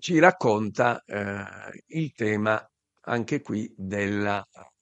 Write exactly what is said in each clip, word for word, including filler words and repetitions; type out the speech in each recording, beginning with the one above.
ci racconta eh, il tema anche qui della,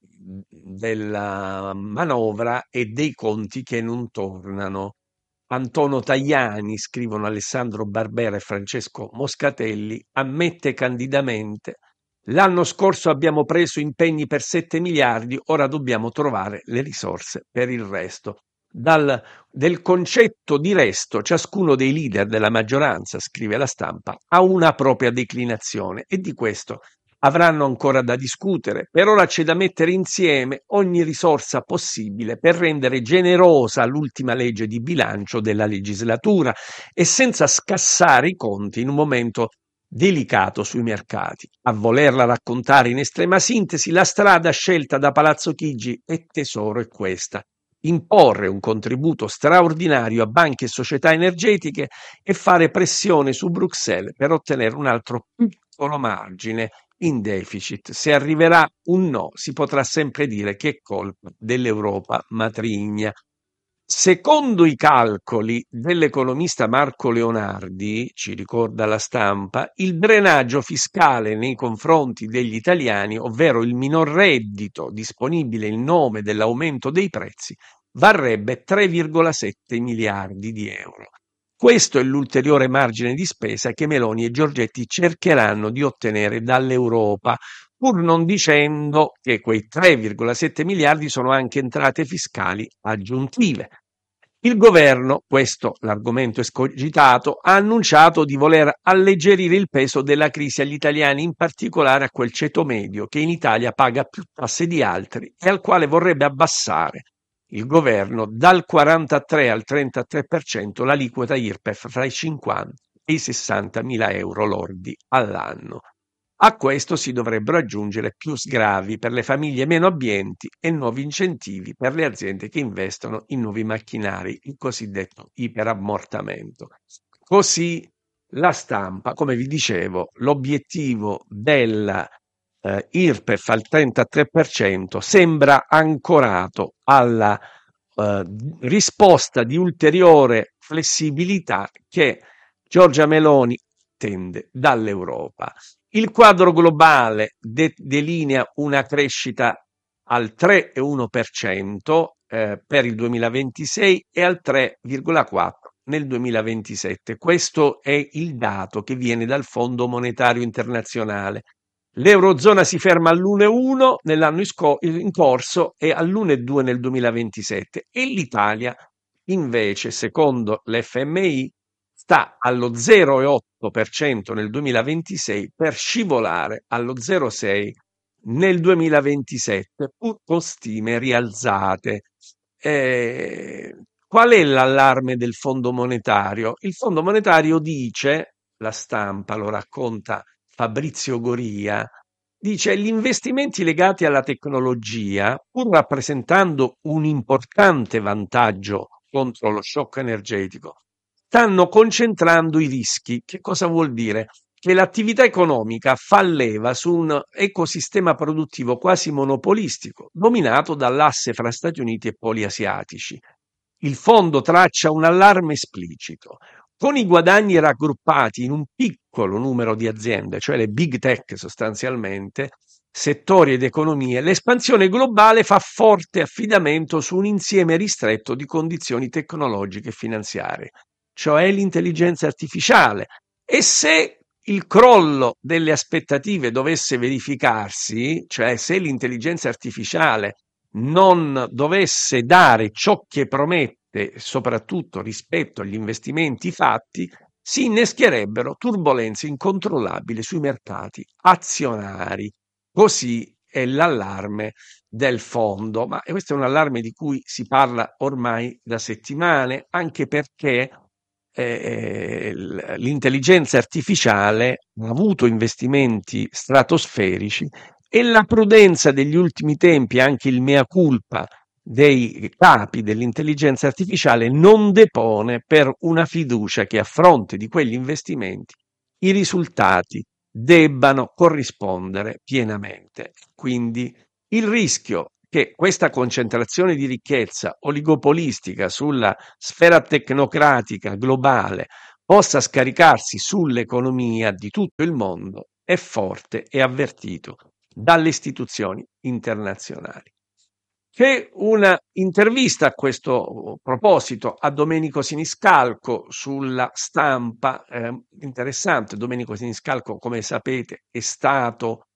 della manovra e dei conti che non tornano. Antonio Tajani, scrivono Alessandro Barbera e Francesco Moscatelli, ammette candidamente: l'anno scorso abbiamo preso impegni per sette miliardi, ora dobbiamo trovare le risorse per il resto. Dal, del concetto di resto, ciascuno dei leader della maggioranza, scrive la Stampa, ha una propria declinazione e di questo avranno ancora da discutere. Per ora c'è da mettere insieme ogni risorsa possibile per rendere generosa l'ultima legge di bilancio della legislatura e senza scassare i conti in un momento delicato sui mercati. A volerla raccontare in estrema sintesi, la strada scelta da Palazzo Chigi e Tesoro è questa: imporre un contributo straordinario a banche e società energetiche e fare pressione su Bruxelles per ottenere un altro piccolo margine in deficit. Se arriverà un no, si potrà sempre dire che è colpa dell'Europa matrigna. Secondo i calcoli dell'economista Marco Leonardi, ci ricorda la Stampa, il drenaggio fiscale nei confronti degli italiani, ovvero il minor reddito disponibile in nome dell'aumento dei prezzi, varrebbe tre virgola sette miliardi di euro. Questo è l'ulteriore margine di spesa che Meloni e Giorgetti cercheranno di ottenere dall'Europa, pur non dicendo che quei tre virgola sette miliardi sono anche entrate fiscali aggiuntive. Il governo, questo l'argomento escogitato, ha annunciato di voler alleggerire il peso della crisi agli italiani, in particolare a quel ceto medio che in Italia paga più tasse di altri e al quale vorrebbe abbassare il governo dal quarantatré al trentatré per cento l'aliquota IRPEF fra i cinquanta e i sessanta mila euro lordi all'anno. A questo si dovrebbero aggiungere più sgravi per le famiglie meno abbienti e nuovi incentivi per le aziende che investono in nuovi macchinari, il cosiddetto iperammortamento. Così la Stampa, come vi dicevo, l'obiettivo della eh, IRPEF al trentatré per cento sembra ancorato alla eh, risposta di ulteriore flessibilità che Giorgia Meloni attende dall'Europa. Il quadro globale de- delinea una crescita al tre virgola uno per cento eh, per il duemilaventisei e al tre virgola quattro per cento nel duemilaventisette. Questo è il dato che viene dal Fondo Monetario Internazionale. L'Eurozona si ferma all'uno virgola uno nell'anno in corso e all'uno virgola due nel duemilaventisette e l'Italia invece, secondo l'F M I, sta allo zero virgola otto per cento nel duemilaventisei per scivolare allo zero virgola sei per cento nel duemilaventisette, pur con stime rialzate. Eh, qual è l'allarme del Fondo Monetario? Il Fondo Monetario dice, la Stampa lo racconta Fabrizio Goria, dice: gli investimenti legati alla tecnologia, pur rappresentando un importante vantaggio contro lo shock energetico, stanno concentrando i rischi. Che cosa vuol dire? Che l'attività economica fa leva su un ecosistema produttivo quasi monopolistico, dominato dall'asse fra Stati Uniti e poli asiatici. Il fondo traccia un allarme esplicito. Con i guadagni raggruppati in un piccolo numero di aziende, cioè le big tech sostanzialmente, settori ed economie, l'espansione globale fa forte affidamento su un insieme ristretto di condizioni tecnologiche e finanziarie, cioè l'intelligenza artificiale. E se il crollo delle aspettative dovesse verificarsi, cioè se l'intelligenza artificiale non dovesse dare ciò che promette, soprattutto rispetto agli investimenti fatti, si innescherebbero turbolenze incontrollabili sui mercati azionari. Così è l'allarme del fondo, ma questo è un allarme di cui si parla ormai da settimane, anche perché eh, l'intelligenza artificiale ha avuto investimenti stratosferici e la prudenza degli ultimi tempi, anche il mea culpa dei capi dell'intelligenza artificiale, non depone per una fiducia che a fronte di quegli investimenti i risultati debbano corrispondere pienamente. Quindi il rischio che questa concentrazione di ricchezza oligopolistica sulla sfera tecnocratica globale possa scaricarsi sull'economia di tutto il mondo è forte e avvertito dalle istituzioni internazionali. C'è una intervista a questo proposito a Domenico Siniscalco sulla Stampa, eh, interessante. Domenico Siniscalco, come sapete, è stato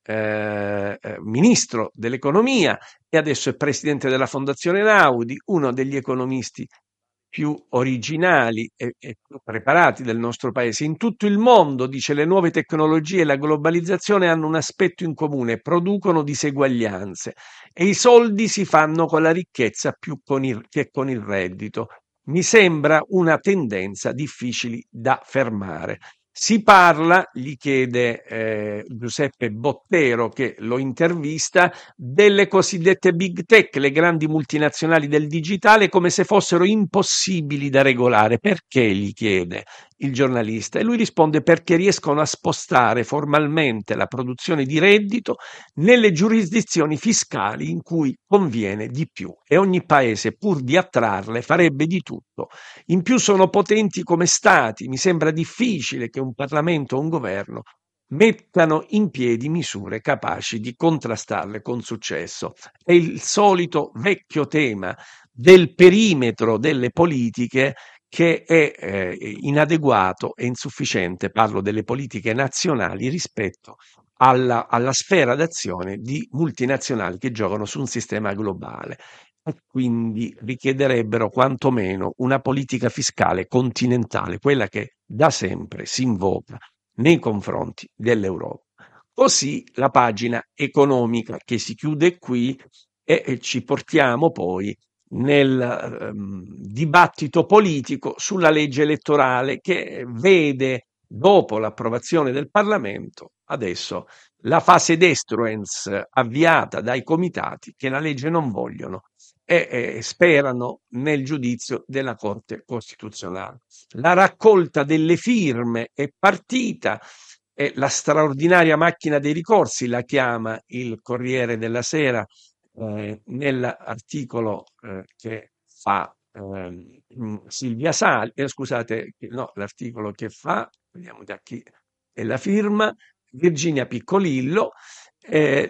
eh, eh, ministro dell'economia e adesso è presidente della Fondazione Naudi, uno degli economisti più originali e, e più preparati del nostro paese. In tutto il mondo, dice, le nuove tecnologie e la globalizzazione hanno un aspetto in comune, producono diseguaglianze e i soldi si fanno con la ricchezza più con il, che con il reddito. Mi sembra una tendenza difficile da fermare. Si parla, gli chiede eh, Giuseppe Bottero che lo intervista, delle cosiddette big tech, le grandi multinazionali del digitale, come se fossero impossibili da regolare. Perché? Gli chiede il giornalista e lui risponde perché riescono a spostare formalmente la produzione di reddito nelle giurisdizioni fiscali in cui conviene di più e ogni paese pur di attrarle farebbe di tutto. In più sono potenti come stati, mi sembra difficile che un Parlamento o un governo mettano in piedi misure capaci di contrastarle con successo. È il solito vecchio tema del perimetro delle politiche che è eh, inadeguato e insufficiente, parlo delle politiche nazionali, rispetto alla, alla sfera d'azione di multinazionali che giocano su un sistema globale e quindi richiederebbero quantomeno una politica fiscale continentale, quella che da sempre si invoca nei confronti dell'Europa. Così la pagina economica che si chiude qui e, e ci portiamo poi nel ehm, dibattito politico sulla legge elettorale che vede dopo l'approvazione del Parlamento adesso la fase destruens avviata dai comitati che la legge non vogliono e, e sperano nel giudizio della Corte Costituzionale. La raccolta delle firme è partita e la straordinaria macchina dei ricorsi la chiama il Corriere della Sera eh, nell'articolo eh, che fa eh, Silvia Sali, eh, scusate, no, l'articolo che fa, vediamo da chi è la firma, Virginia Piccolillo, eh,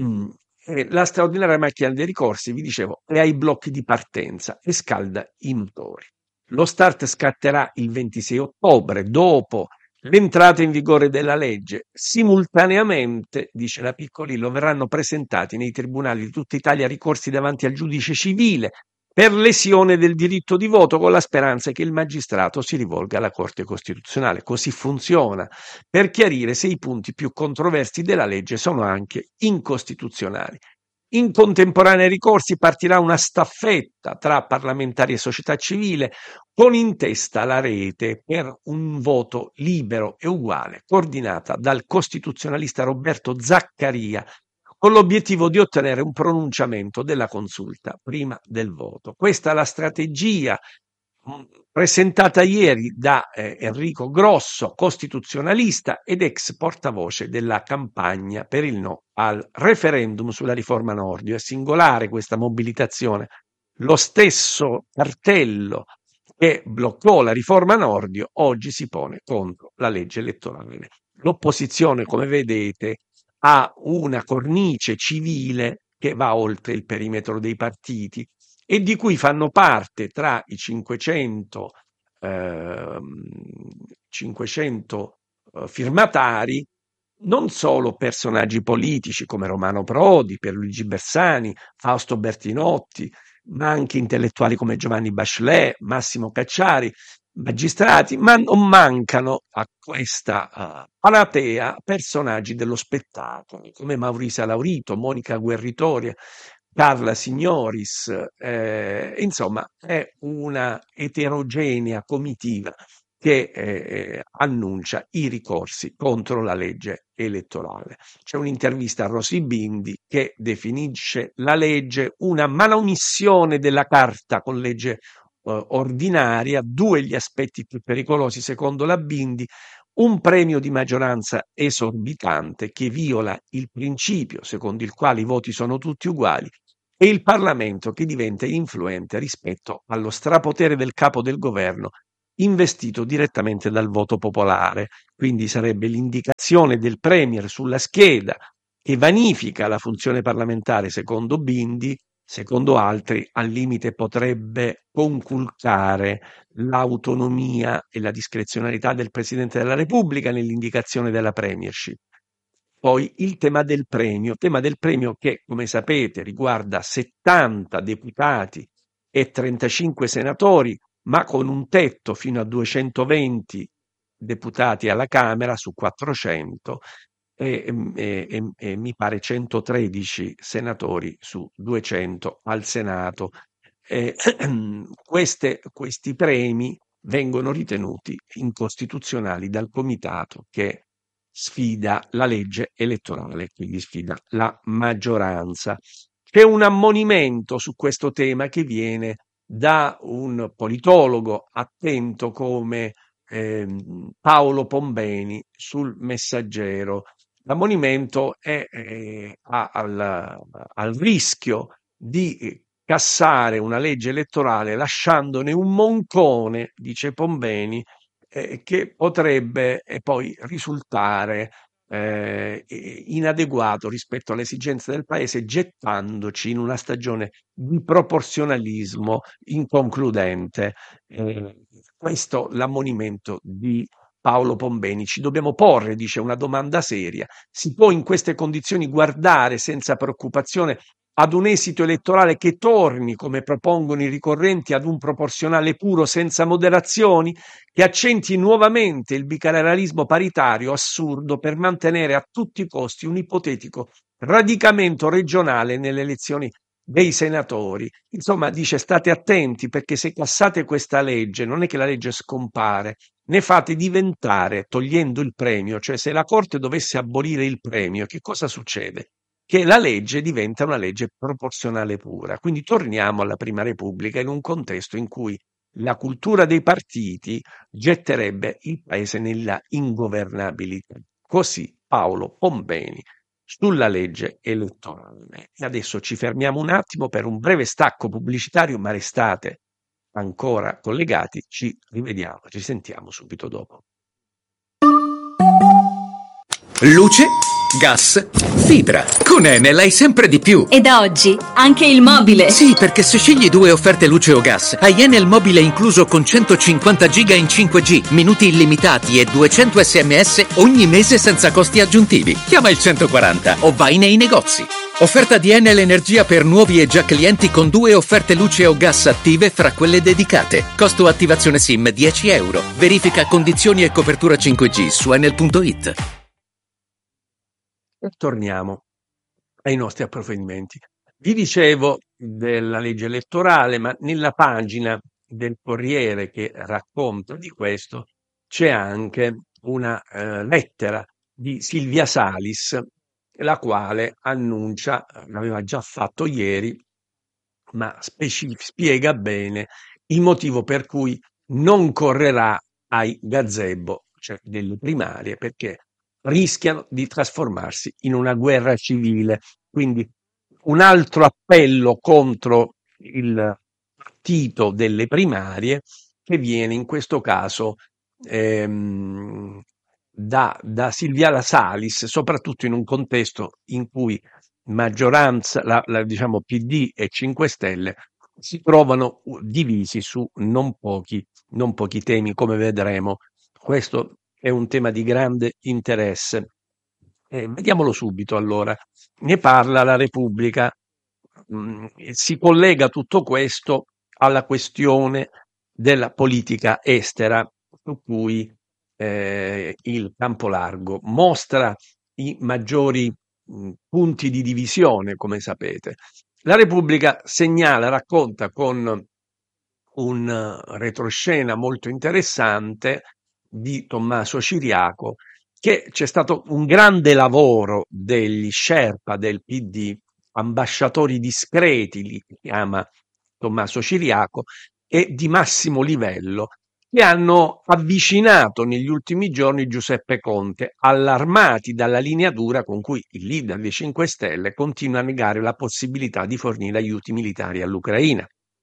eh, la straordinaria macchina dei ricorsi, vi dicevo, è ai blocchi di partenza e scalda i motori. Lo start scatterà il ventisei ottobre, dopo l'entrata in vigore della legge. Simultaneamente, dice la Piccolillo, verranno presentati nei tribunali di tutta Italia ricorsi davanti al giudice civile per lesione del diritto di voto, con la speranza che il magistrato si rivolga alla Corte Costituzionale. Così funziona, per chiarire se i punti più controversi della legge sono anche incostituzionali. In contemporanea ai ricorsi partirà una staffetta tra parlamentari e società civile con in testa la rete per un voto libero e uguale, coordinata dal costituzionalista Roberto Zaccaria, con l'obiettivo di ottenere un pronunciamento della consulta prima del voto. Questa è la strategia presentata ieri da eh, Enrico Grosso, costituzionalista ed ex portavoce della campagna per il no al referendum sulla riforma Nordio. È singolare questa mobilitazione. Lo stesso cartello che bloccò la riforma Nordio oggi si pone contro la legge elettorale. L'opposizione, come vedete, ha una cornice civile che va oltre il perimetro dei partiti e di cui fanno parte tra i cinquecento, ehm, cinquecento eh, firmatari non solo personaggi politici come Romano Prodi, Pierluigi Bersani, Fausto Bertinotti, ma anche intellettuali come Giovanni Bachelet, Massimo Cacciari, magistrati, ma non mancano a questa uh, platea personaggi dello spettacolo come Maurisa Laurito, Monica Guerritoria, Carla Signoris, eh, insomma è una eterogenea comitiva che eh, annuncia i ricorsi contro la legge elettorale. C'è un'intervista a Rosy Bindi che definisce la legge una manomissione della carta con legge eh, ordinaria, due gli aspetti più pericolosi secondo la Bindi, un premio di maggioranza esorbitante che viola il principio secondo il quale i voti sono tutti uguali e il Parlamento che diventa influente rispetto allo strapotere del capo del governo investito direttamente dal voto popolare, quindi sarebbe l'indicazione del premier sulla scheda che vanifica la funzione parlamentare secondo Bindi, secondo altri al limite potrebbe conculcare l'autonomia e la discrezionalità del Presidente della Repubblica nell'indicazione della premiership. Poi il tema del premio, tema del premio che, come sapete, riguarda settanta deputati e trentacinque senatori, ma con un tetto fino a duecentoventi deputati alla Camera su quattrocento e, e, e, e mi pare centotredici senatori su duecento al Senato. Eh, queste, questi premi vengono ritenuti incostituzionali dal comitato che sfida la legge elettorale, quindi sfida la maggioranza. C'è un ammonimento su questo tema che viene da un politologo attento come eh, Paolo Pombeni sul Messaggero. L'ammonimento è eh, al, al rischio di cassare una legge elettorale lasciandone un moncone, dice Pombeni, eh, che potrebbe eh, poi risultare eh, inadeguato rispetto alle esigenze del paese, gettandoci in una stagione di proporzionalismo inconcludente. Eh, questo l'ammonimento di Paolo Pombeni. Ci dobbiamo porre, dice, una domanda seria. Si può in queste condizioni guardare senza preoccupazione ad un esito elettorale che torni, come propongono i ricorrenti, ad un proporzionale puro senza moderazioni, che accenti nuovamente il bicameralismo paritario assurdo per mantenere a tutti i costi un ipotetico radicamento regionale nelle elezioni dei senatori. Insomma, dice, state attenti, perché se cassate questa legge, non è che la legge scompare, ne fate diventare, togliendo il premio, cioè se la Corte dovesse abolire il premio, che cosa succede? Che la legge diventa una legge proporzionale pura. Quindi torniamo alla Prima Repubblica in un contesto in cui la cultura dei partiti getterebbe il paese nella ingovernabilità. Così Paolo Pombeni sulla legge elettorale. E adesso ci fermiamo un attimo per un breve stacco pubblicitario, ma restate ancora collegati, ci rivediamo, ci sentiamo subito dopo. Luce, gas, fibra. Con Enel hai sempre di più. E da oggi anche il mobile. Sì, perché se scegli due offerte luce o gas, hai Enel mobile incluso con centocinquanta giga in cinque G, minuti illimitati e duecento sms ogni mese senza costi aggiuntivi. Chiama il centoquaranta o vai nei negozi. Offerta di Enel Energia per nuovi e già clienti con due offerte luce o gas attive fra quelle dedicate. Costo attivazione SIM dieci euro. Verifica condizioni e copertura cinque G su enel punto it. E torniamo ai nostri approfondimenti. Vi dicevo della legge elettorale, ma nella pagina del Corriere che racconta di questo c'è anche una eh, lettera di Silvia Salis, la quale annuncia, l'aveva già fatto ieri, ma speci- spiega bene il motivo per cui non correrà ai gazebo, cioè delle primarie, perché rischiano di trasformarsi in una guerra civile. Quindi un altro appello contro il partito delle primarie che viene in questo caso ehm, da, da Silvia Salis, soprattutto in un contesto in cui maggioranza, la, la, diciamo P D e cinque Stelle si trovano divisi su non pochi, non pochi temi, come vedremo. Questo è un tema di grande interesse. Eh, vediamolo subito allora. Ne parla la Repubblica. Mm, si collega tutto questo alla questione della politica estera, su cui eh, il campo largo mostra i maggiori mh, punti di divisione, come sapete. La Repubblica segnala, racconta con un uh, retroscena molto interessante di Tommaso Ciriaco che c'è stato un grande lavoro degli Sherpa del P D, ambasciatori discreti, li chiama Tommaso Ciriaco, e di massimo livello, che hanno avvicinato negli ultimi giorni Giuseppe Conte, allarmati dalla linea dura con cui il leader dei cinque Stelle continua a negare la possibilità di fornire aiuti militari all'Ucraina.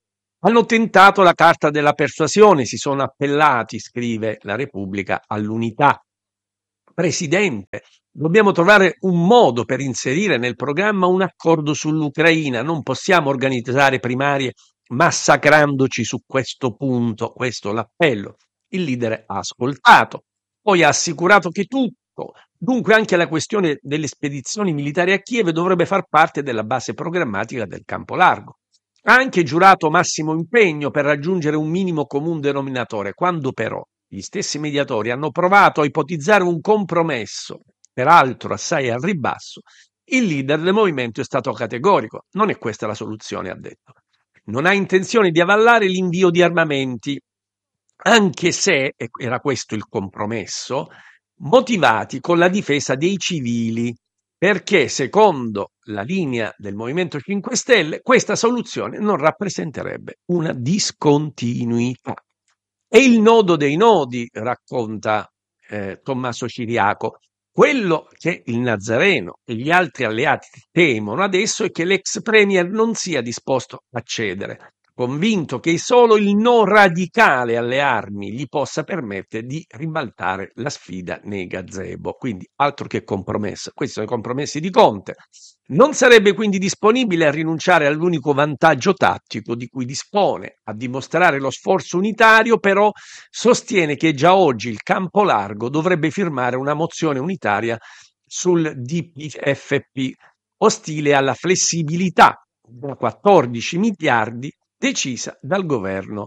Hanno tentato la carta della persuasione, si sono appellati, scrive la Repubblica, all'unità. Presidente, dobbiamo trovare un modo per inserire nel programma un accordo sull'Ucraina. Non possiamo organizzare primarie massacrandoci su questo punto. Questo è l'appello. Il leader ha ascoltato, poi ha assicurato che tutto, dunque anche la questione delle spedizioni militari a Kiev, dovrebbe far parte della base programmatica del campo largo. Ha anche giurato massimo impegno per raggiungere un minimo comune denominatore, quando però gli stessi mediatori hanno provato a ipotizzare un compromesso, peraltro assai al ribasso, il leader del movimento è stato categorico. Non è questa la soluzione, ha detto. Non ha intenzione di avallare l'invio di armamenti, anche se, e era questo il compromesso, motivati con la difesa dei civili, perché secondo la linea del Movimento cinque Stelle questa soluzione non rappresenterebbe una discontinuità. È il nodo dei nodi, racconta eh, Tommaso Ciriaco. Quello che il Nazareno e gli altri alleati temono adesso è che l'ex premier non sia disposto a cedere, convinto che solo il no radicale alle armi gli possa permettere di ribaltare la sfida nei gazebo. Quindi altro che compromesso. Questi sono i compromessi di Conte. Non sarebbe quindi disponibile a rinunciare all'unico vantaggio tattico di cui dispone. A dimostrare lo sforzo unitario, però, sostiene che già oggi il campo largo dovrebbe firmare una mozione unitaria sul D P F P, ostile alla flessibilità da quattordici miliardi decisa dal governo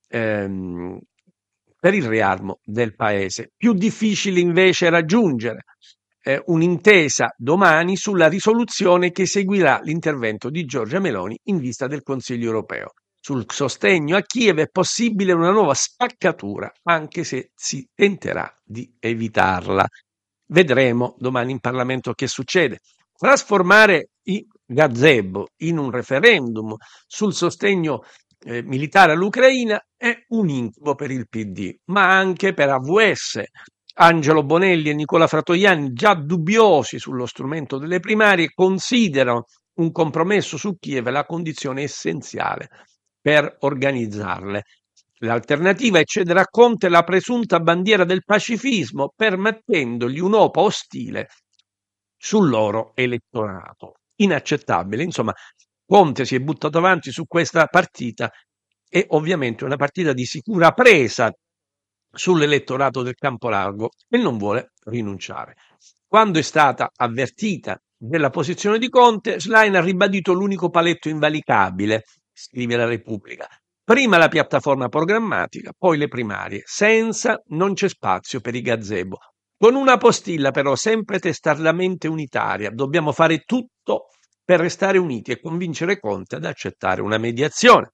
ehm, per il riarmo del paese. Più difficile invece raggiungere eh, un'intesa domani sulla risoluzione che seguirà l'intervento di Giorgia Meloni in vista del Consiglio europeo. Sul sostegno a Kiev è possibile una nuova spaccatura, anche se si tenterà di evitarla. Vedremo domani in Parlamento che succede. Trasformare i gazebo in un referendum sul sostegno eh, militare all'Ucraina è un incubo per il P D, ma anche per A V S. Angelo Bonelli e Nicola Fratoianni, già dubbiosi sullo strumento delle primarie, considerano un compromesso su Kiev la condizione essenziale per organizzarle. L'alternativa è cedere a Conte la presunta bandiera del pacifismo, permettendogli un'opa ostile sul loro elettorato. Inaccettabile. Insomma, Conte si è buttato avanti su questa partita e ovviamente una partita di sicura presa sull'elettorato del campo largo e non vuole rinunciare. Quando è stata avvertita della posizione di Conte, Schlein ha ribadito l'unico paletto invalicabile, scrive la Repubblica. Prima la piattaforma programmatica, poi le primarie. Senza non c'è spazio per i gazebo. Con una postilla però sempre testardamente unitaria. Dobbiamo fare tutto per restare uniti e convincere Conte ad accettare una mediazione.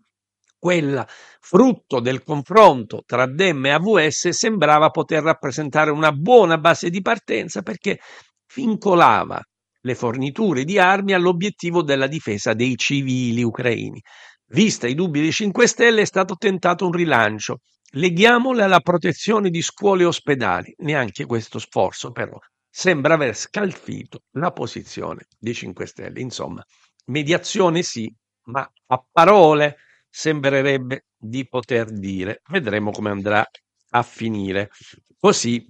Quella frutto del confronto tra Dem e A V S sembrava poter rappresentare una buona base di partenza perché vincolava le forniture di armi all'obiettivo della difesa dei civili ucraini. Vista i dubbi dei cinque Stelle è stato tentato un rilancio. Leghiamole alla protezione di scuole e ospedali. Neanche questo sforzo però sembra aver scalfito la posizione dei cinque Stelle. Insomma, mediazione sì, ma a parole sembrerebbe di poter dire. Vedremo come andrà a finire. Così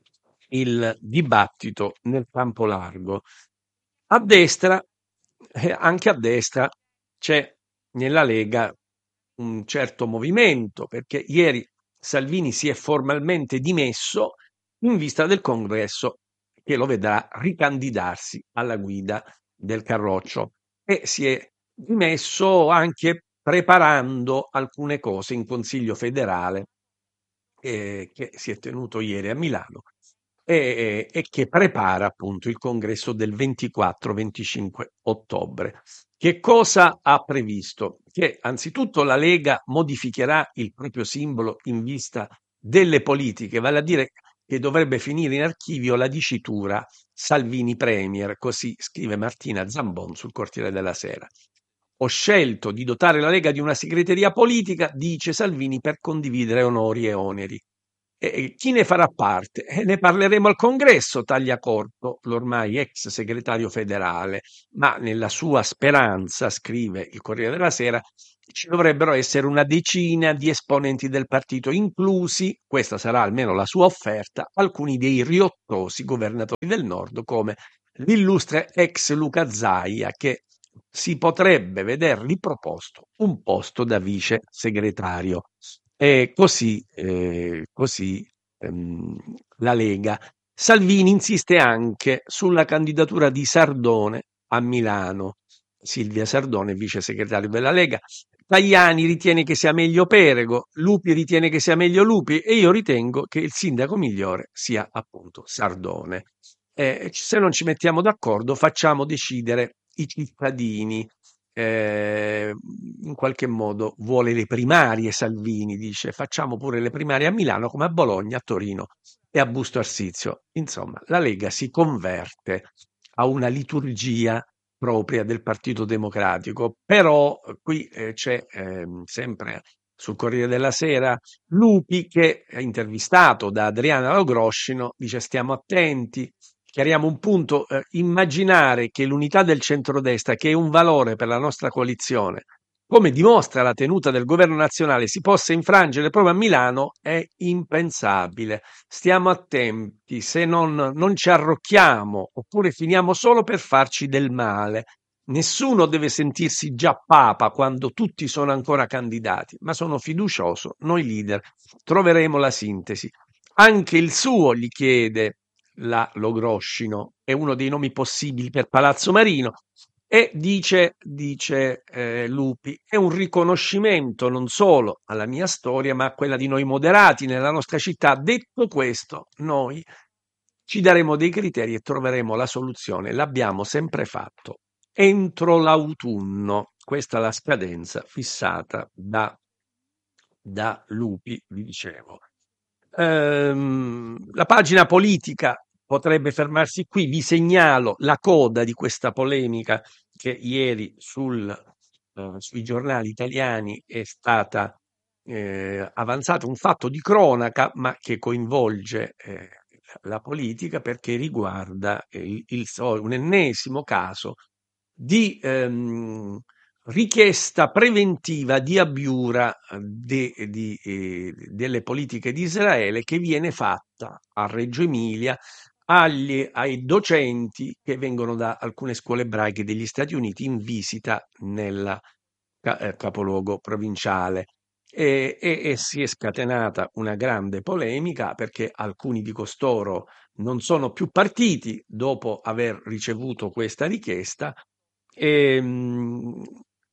il dibattito nel campo largo. A destra, eh, anche a destra, c'è nella Lega un certo movimento, perché ieri Salvini si è formalmente dimesso in vista del congresso che lo vedrà ricandidarsi alla guida del Carroccio e si è dimesso anche preparando alcune cose in Consiglio federale eh, che si è tenuto ieri a Milano e, e che prepara appunto il congresso del ventiquattro venticinque ottobre. Che cosa ha previsto? Che anzitutto la Lega modificherà il proprio simbolo in vista delle politiche, vale a dire che dovrebbe finire in archivio la dicitura Salvini Premier, così scrive Martina Zambon sul Corriere della Sera. Ho scelto di dotare la Lega di una segreteria politica, dice Salvini, per condividere onori e oneri. E chi ne farà parte? E ne parleremo al Congresso, taglia corto l'ormai ex segretario federale, ma nella sua speranza, scrive il Corriere della Sera, ci dovrebbero essere una decina di esponenti del partito, inclusi, questa sarà almeno la sua offerta, alcuni dei riottosi governatori del Nord, come l'illustre ex Luca Zaia, che si potrebbe veder riproposto un posto da vice segretario. E così, eh, così ehm, la Lega. Salvini insiste anche sulla candidatura di Sardone a Milano. Silvia Sardone, vice segretario della Lega. Tajani ritiene che sia meglio Perego, Lupi ritiene che sia meglio Lupi e io ritengo che il sindaco migliore sia appunto Sardone. Eh, se non ci mettiamo d'accordo, facciamo decidere i cittadini. Eh, in qualche modo vuole le primarie Salvini, dice facciamo pure le primarie a Milano come a Bologna, a Torino e a Busto Arsizio. Insomma, la Lega si converte a una liturgia propria del Partito Democratico, però eh, qui eh, c'è ehm, sempre sul Corriere della Sera Lupi che è intervistato da Adriana Logroscino, dice stiamo attenti, chiariamo un punto, eh, immaginare che l'unità del centrodestra, che è un valore per la nostra coalizione, come dimostra la tenuta del governo nazionale, si possa infrangere proprio a Milano è impensabile. Stiamo attenti, se non, non ci arrocchiamo oppure finiamo solo per farci del male. Nessuno deve sentirsi già papa quando tutti sono ancora candidati, ma sono fiducioso, noi leader troveremo la sintesi. Anche il suo gli chiede la Logroscino, è uno dei nomi possibili per Palazzo Marino, e dice, dice eh, Lupi, è un riconoscimento non solo alla mia storia, ma a quella di noi moderati nella nostra città. Detto questo, noi ci daremo dei criteri e troveremo la soluzione. L'abbiamo sempre fatto. Entro l'autunno, questa è la scadenza fissata da, da Lupi, vi dicevo. Ehm, la pagina politica potrebbe fermarsi qui. Vi segnalo la coda di questa polemica che ieri sul, eh, sui giornali italiani è stata eh, avanzata, un fatto di cronaca, ma che coinvolge eh, la politica perché riguarda il, il, un ennesimo caso di ehm, richiesta preventiva di abiura de, di, eh, delle politiche di Israele che viene fatta a Reggio Emilia agli, ai docenti che vengono da alcune scuole ebraiche degli Stati Uniti in visita nel ca- capoluogo provinciale. E, e, e si è scatenata una grande polemica perché alcuni di costoro non sono più partiti dopo aver ricevuto questa richiesta e, mm,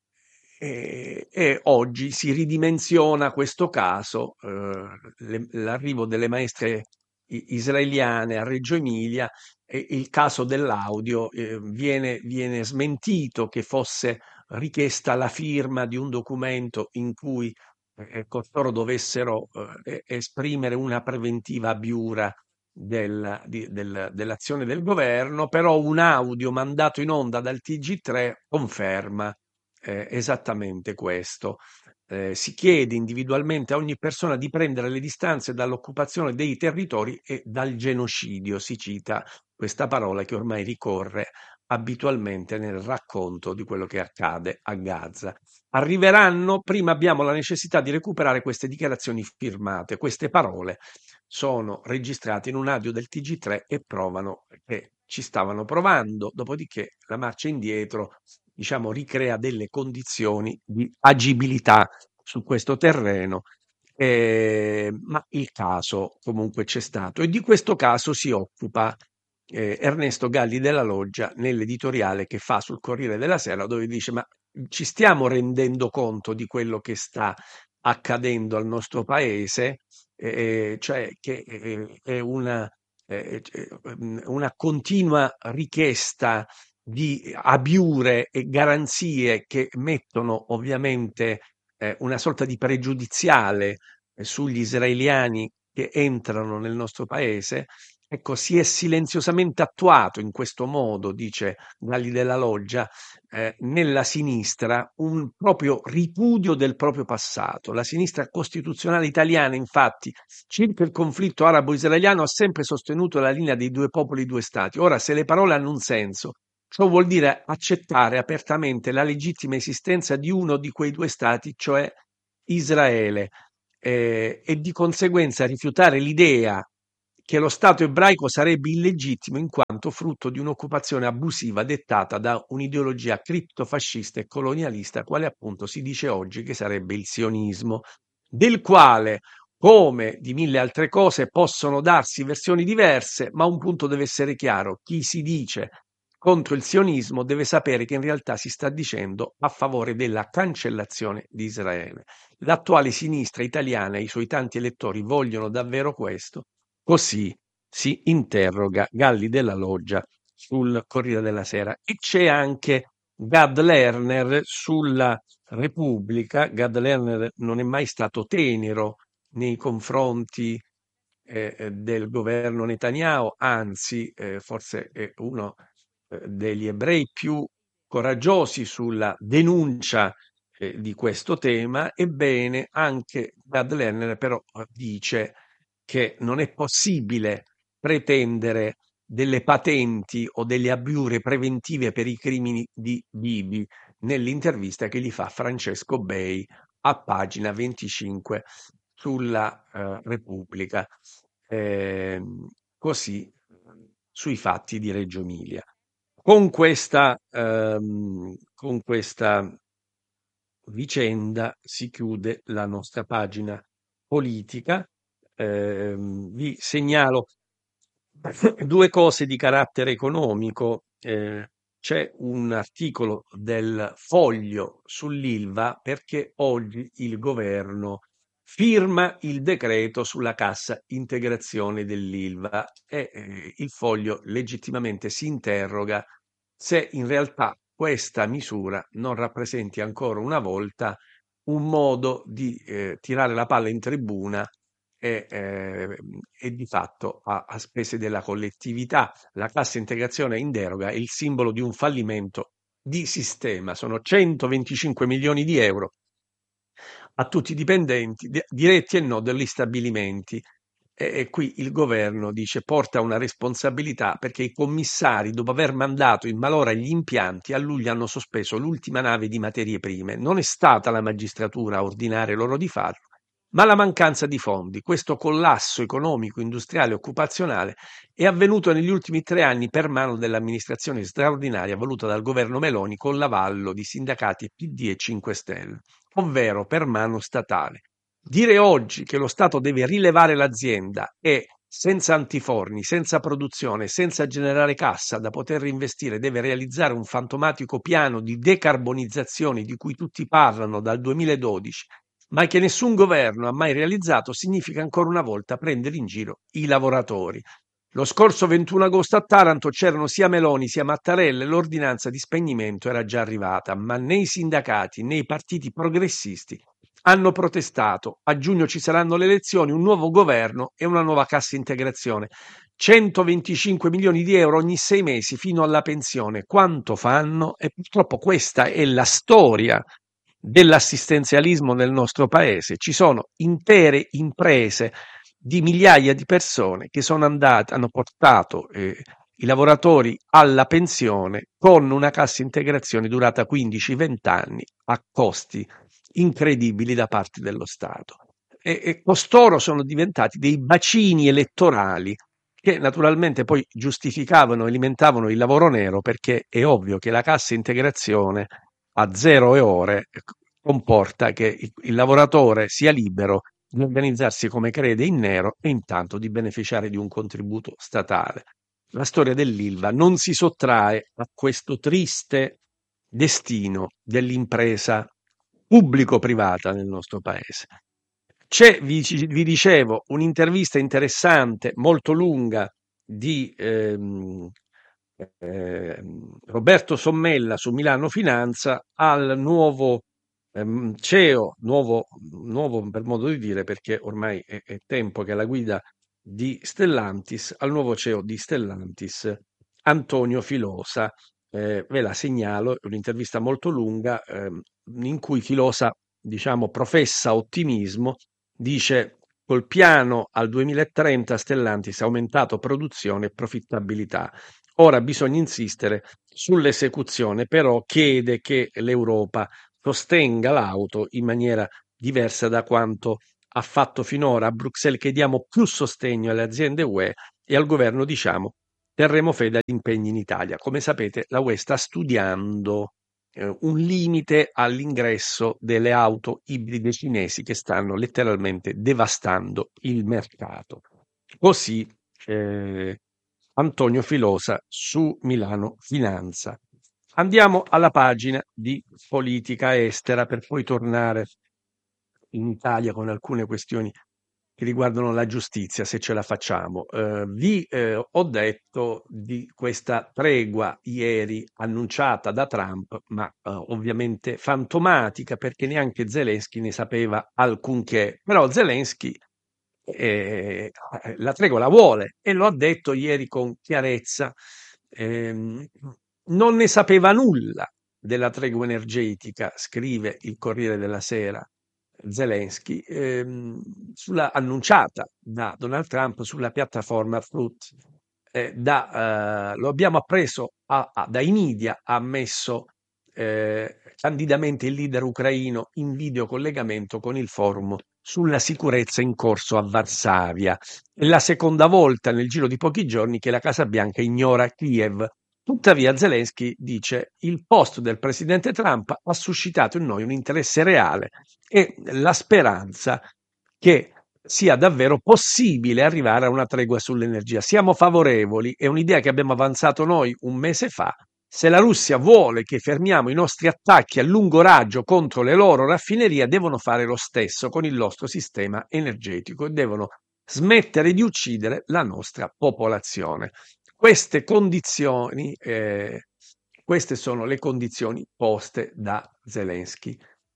e- e oggi si ridimensiona questo caso, eh, le- l'arrivo delle maestre i- israeliane a Reggio Emilia e il caso dell'audio eh, viene, viene smentito che fosse richiesta la firma di un documento in cui eh, costoro dovessero eh, esprimere una preventiva abiura del- di- del- dell'azione del governo, però un audio mandato in onda dal T G tre conferma eh, esattamente questo. Eh, si chiede individualmente a ogni persona di prendere le distanze dall'occupazione dei territori e dal genocidio. Si cita questa parola che ormai ricorre abitualmente nel racconto di quello che accade a Gaza. Arriveranno, prima abbiamo la necessità di recuperare queste dichiarazioni firmate, queste parole sono registrate in un audio del T G tre e provano che ci stavano provando, dopodiché la marcia indietro, diciamo, ricrea delle condizioni di agibilità su questo terreno, eh, ma il caso comunque c'è stato e di questo caso si occupa eh, Ernesto Galli della Loggia nell'editoriale che fa sul Corriere della Sera, dove dice ma ci stiamo rendendo conto di quello che sta accadendo al nostro paese, eh, cioè che eh, è una, eh, eh, una continua richiesta di abiure e garanzie che mettono ovviamente eh, una sorta di pregiudiziale eh, sugli israeliani che entrano nel nostro paese Ecco, si è silenziosamente attuato in questo modo, dice Galli della Loggia, eh, nella sinistra un proprio ripudio del proprio passato. La sinistra costituzionale italiana, infatti, circa il conflitto arabo-israeliano ha sempre sostenuto la linea dei due popoli, due stati. Ora, se le parole hanno un senso, ciò vuol dire accettare apertamente la legittima esistenza di uno di quei due stati, cioè Israele, eh, e di conseguenza rifiutare l'idea che lo Stato ebraico sarebbe illegittimo in quanto frutto di un'occupazione abusiva dettata da un'ideologia criptofascista e colonialista, quale appunto si dice oggi che sarebbe il sionismo, del quale, come di mille altre cose, possono darsi versioni diverse, ma un punto deve essere chiaro: chi si dice contro il sionismo deve sapere che in realtà si sta dicendo a favore della cancellazione di Israele. L'attuale sinistra italiana e i suoi tanti elettori vogliono davvero questo? Così si interroga Galli della Loggia sul Corriere della Sera. E c'è anche Gad Lerner sulla Repubblica. Gad Lerner non è mai stato tenero nei confronti eh, eh, del governo Netanyahu, anzi, eh, forse è uno eh, degli ebrei più coraggiosi sulla denuncia eh, di questo tema. Ebbene, anche Gad Lerner però dice che non è possibile pretendere delle patenti o delle abbiure preventive per i crimini di Bibi nell'intervista che gli fa Francesco Bei a pagina venticinque sulla eh, Repubblica, ehm, così sui fatti di Reggio Emilia. Con questa, ehm, con questa vicenda si chiude la nostra pagina politica. Ehm, vi segnalo due cose di carattere economico. Eh, c'è un articolo del Foglio sull'Ilva perché oggi il governo firma il decreto sulla cassa integrazione dell'Ilva e eh, il Foglio legittimamente si interroga se in realtà questa misura non rappresenti ancora una volta un modo di eh, tirare la palla in tribuna e, eh, e di fatto a, a spese della collettività. La cassa integrazione in deroga è il simbolo di un fallimento di sistema. Sono centoventicinque milioni di euro a tutti i dipendenti, di- diretti e no, degli stabilimenti. E, e qui il governo dice porta una responsabilità perché i commissari, dopo aver mandato in malora gli impianti, a luglio hanno sospeso l'ultima nave di materie prime. Non è stata la magistratura a ordinare loro di farlo, ma la mancanza di fondi. Questo collasso economico, industriale e occupazionale è avvenuto negli ultimi tre anni per mano dell'amministrazione straordinaria voluta dal governo Meloni con l'avallo di sindacati P D e cinque Stelle, ovvero per mano statale. Dire oggi che lo Stato deve rilevare l'azienda e senza antiforni, senza produzione, senza generare cassa da poter reinvestire, deve realizzare un fantomatico piano di decarbonizzazione di cui tutti parlano dal duemiladodici, ma che nessun governo ha mai realizzato, significa ancora una volta prendere in giro i lavoratori. Lo scorso ventuno agosto a Taranto c'erano sia Meloni sia Mattarella e l'ordinanza di spegnimento era già arrivata, ma né i sindacati né i partiti progressisti hanno protestato. A giugno ci saranno le elezioni, un nuovo governo e una nuova cassa integrazione. centoventicinque milioni di euro ogni sei mesi fino alla pensione. Quanto fanno? E purtroppo questa è la storia dell'assistenzialismo nel nostro paese. Ci sono intere imprese di migliaia di persone che sono andate, hanno portato eh, i lavoratori alla pensione con una cassa integrazione durata quindici venti anni a costi incredibili da parte dello Stato. E, e costoro sono diventati dei bacini elettorali che naturalmente poi giustificavano e alimentavano il lavoro nero, perché è ovvio che la cassa integrazione a zero e ore comporta che il, il lavoratore sia libero di organizzarsi come crede in nero e intanto di beneficiare di un contributo statale. La storia dell'Ilva non si sottrae a questo triste destino dell'impresa pubblico-privata nel nostro paese. C'è, vi, vi dicevo, un'intervista interessante, molto lunga, di ehm, ehm, Roberto Sommella su Milano Finanza al nuovo ehm, C E O, nuovo, nuovo per modo di dire, perché ormai è, è tempo che è alla guida di Stellantis, al nuovo C E O di Stellantis, Antonio Filosa. Eh, ve la segnalo, è un'intervista molto lunga ehm, in cui Filosa, diciamo, professa ottimismo, dice col piano al duemilatrenta Stellantis ha aumentato produzione e profittabilità. Ora bisogna insistere sull'esecuzione, però chiede che l'Europa sostenga l'auto in maniera diversa da quanto ha fatto finora. A Bruxelles chiediamo più sostegno alle aziende U E e al governo diciamo terremo fede agli impegni in Italia. Come sapete, la U E sta studiando eh, un limite all'ingresso delle auto ibride cinesi che stanno letteralmente devastando il mercato. Così eh, Antonio Filosa su Milano Finanza. Andiamo alla pagina di politica estera per poi tornare in Italia con alcune questioni che riguardano la giustizia, se ce la facciamo. Eh, vi eh, ho detto di questa tregua ieri annunciata da Trump, ma eh, ovviamente fantomatica perché neanche Zelensky ne sapeva alcunché. Però Zelensky eh, la tregua la vuole e lo ha detto ieri con chiarezza. Ehm, non ne sapeva nulla della tregua energetica, scrive il Corriere della Sera. Zelensky, ehm, sulla, annunciata da Donald Trump sulla piattaforma Truth. Eh, da, eh, lo abbiamo appreso a- a- dai media, ha messo eh, candidamente il leader ucraino in videocollegamento con il forum sulla sicurezza in corso a Varsavia. È la seconda volta nel giro di pochi giorni che la Casa Bianca ignora Kiev. Tuttavia Zelensky dice il post del presidente Trump ha suscitato in noi un interesse reale e la speranza che sia davvero possibile arrivare a una tregua sull'energia. Siamo favorevoli, è un'idea che abbiamo avanzato noi un mese fa. Se la Russia vuole che fermiamo i nostri attacchi a lungo raggio contro le loro raffinerie, devono fare lo stesso con il nostro sistema energetico e devono smettere di uccidere la nostra popolazione. Queste condizioni, eh, queste sono le condizioni poste da Zelensky.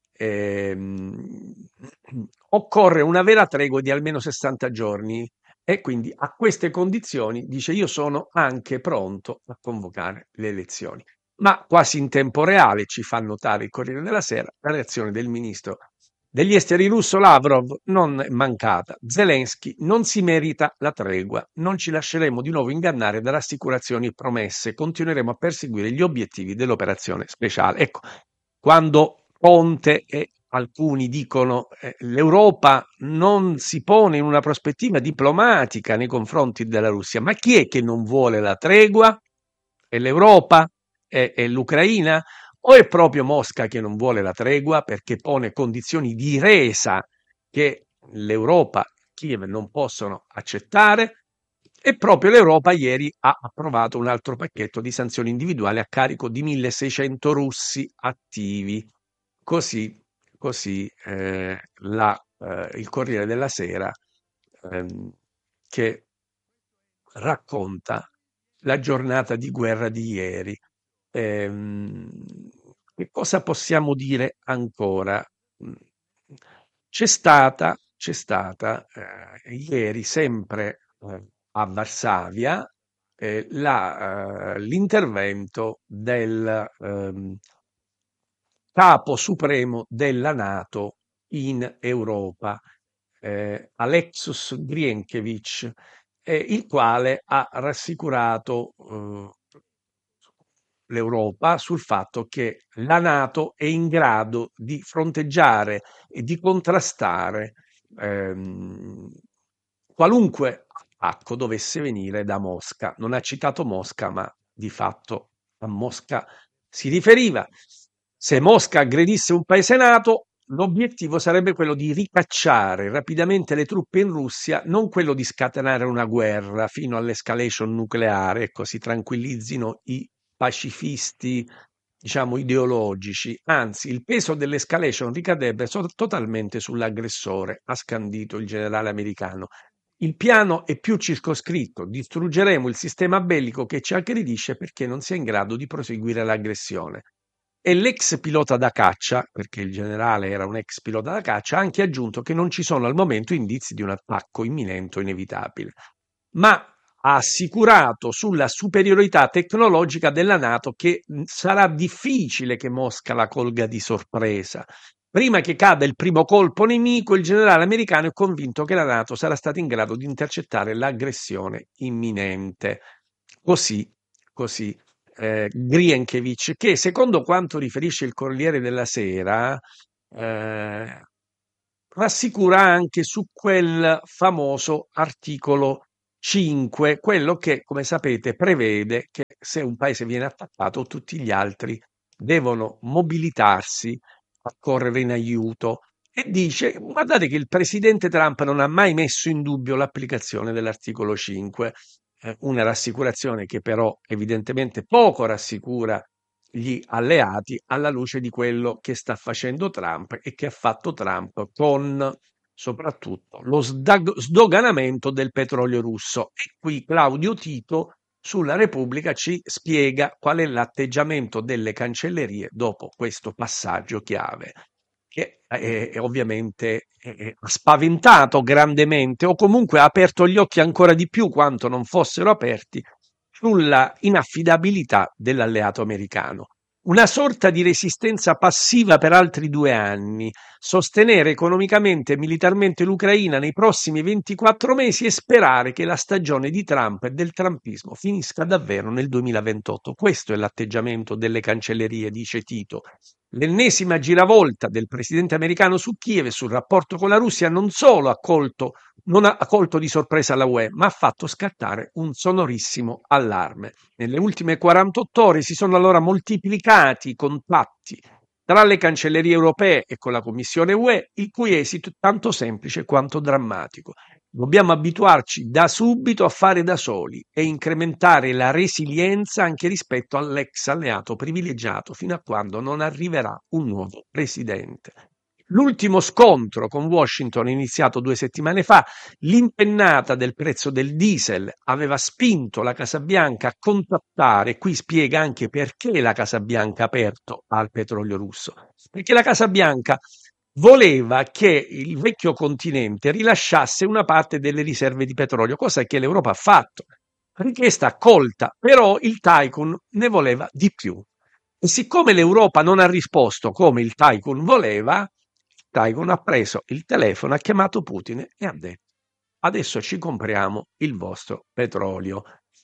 Ehm, occorre una vera tregua di almeno sessanta giorni e quindi a queste condizioni dice io sono anche pronto a convocare le elezioni. Ma quasi in tempo reale ci fa notare il Corriere della Sera la reazione del ministro degli esteri russo Lavrov non è mancata. Zelensky non si merita la tregua, non ci lasceremo di nuovo ingannare da rassicurazioni promesse, continueremo a perseguire gli obiettivi dell'operazione speciale. Ecco, quando Conte e alcuni dicono eh, l'Europa non si pone in una prospettiva diplomatica nei confronti della Russia, ma chi è che non vuole la tregua? È l'Europa? È, è l'Ucraina? O è proprio Mosca che non vuole la tregua perché pone condizioni di resa che l'Europa e Kiev non possono accettare? E proprio l'Europa ieri ha approvato un altro pacchetto di sanzioni individuali a carico di milleseicento russi attivi. Così, così eh, la, eh, il Corriere della Sera ehm, che racconta la giornata di guerra di ieri. Ehm, che cosa possiamo dire ancora? Mm, C'è stata, c'è stata eh, ieri, sempre eh, a Varsavia, eh, la, eh, l'intervento del ehm, capo supremo della NATO in Europa, eh, Alexus Grienkevič, eh, il quale ha rassicurato eh, l'Europa sul fatto che la NATO è in grado di fronteggiare e di contrastare ehm, qualunque attacco dovesse venire da Mosca. Non ha citato Mosca, ma di fatto a Mosca si riferiva. Se Mosca aggredisse un paese NATO, l'obiettivo sarebbe quello di ricacciare rapidamente le truppe in Russia, non quello di scatenare una guerra fino all'escalation nucleare, ecco, si tranquillizzino i pacifisti, diciamo, ideologici. Anzi, il peso dell'escalation ricadrebbe so- totalmente sull'aggressore, ha scandito il generale americano. Il piano è più circoscritto, distruggeremo il sistema bellico che ci aggredisce perché non sia in grado di proseguire l'aggressione. e l'ex pilota da caccia, perché il generale era un ex pilota da caccia, ha anche aggiunto che non ci sono al momento indizi di un attacco imminente o inevitabile, ma ha assicurato sulla superiorità tecnologica della NATO che mh, sarà difficile che Mosca la colga di sorpresa. Prima che cada il primo colpo nemico, il generale americano è convinto che la NATO sarà stata in grado di intercettare l'aggressione imminente. Così, così, eh, Grienkevic, che secondo quanto riferisce il Corriere della Sera, eh, rassicura anche su quel famoso articolo cinque, quello che, come sapete, prevede che se un paese viene attaccato, tutti gli altri devono mobilitarsi a correre in aiuto. E dice, guardate che il presidente Trump non ha mai messo in dubbio l'applicazione dell'articolo cinque, eh, una rassicurazione che però evidentemente poco rassicura gli alleati alla luce di quello che sta facendo Trump e che ha fatto Trump con soprattutto lo sdag- sdoganamento del petrolio russo. E qui Claudio Tito sulla Repubblica ci spiega qual è l'atteggiamento delle cancellerie dopo questo passaggio chiave, che è, è ovviamente è- è- ha spaventato grandemente o comunque ha aperto gli occhi ancora di più quanto non fossero aperti sulla inaffidabilità dell'alleato americano. Una sorta di resistenza passiva per altri due anni, sostenere economicamente e militarmente l'Ucraina nei prossimi ventiquattro mesi e sperare che la stagione di Trump e del trumpismo finisca davvero nel duemilaventotto. Questo è l'atteggiamento delle cancellerie, dice Tito. L'ennesima giravolta del presidente americano su Kiev e sul rapporto con la Russia non solo ha colto, non ha colto di sorpresa la U E, ma ha fatto scattare un sonorissimo allarme. Nelle ultime quarantotto ore si sono allora moltiplicati i contatti tra le cancellerie europee e con la Commissione U E, il cui esito è tanto semplice quanto drammatico. Dobbiamo abituarci da subito a fare da soli e incrementare la resilienza anche rispetto all'ex alleato privilegiato fino a quando non arriverà un nuovo presidente. L'ultimo scontro con Washington, iniziato due settimane fa, l'impennata del prezzo del diesel aveva spinto la Casa Bianca a contattare, qui spiega anche perché la Casa Bianca ha aperto al petrolio russo, perché la Casa Bianca voleva che il vecchio continente rilasciasse una parte delle riserve di petrolio, cosa che l'Europa ha fatto. Richiesta accolta, però il Tycoon ne voleva di più. E siccome l'Europa non ha risposto come il Tycoon voleva, il Tycoon ha preso il telefono, ha chiamato Putin e ha detto: adesso ci compriamo il vostro petrolio.